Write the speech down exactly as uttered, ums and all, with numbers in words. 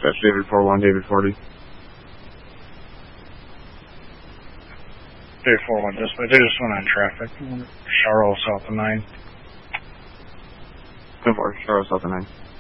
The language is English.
dispatch, David four one, David forty. David four one, dispatch. They just went on traffic. Charles, south of nine. ten four, Charles, south of nine.